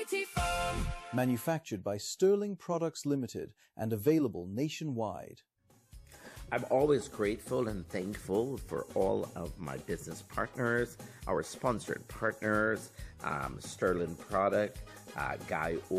Mighty Foam. Manufactured by Sterling Products Limited and available nationwide. I'm always grateful and thankful for all of my business partners, our sponsored partners, Sterling Product, Guy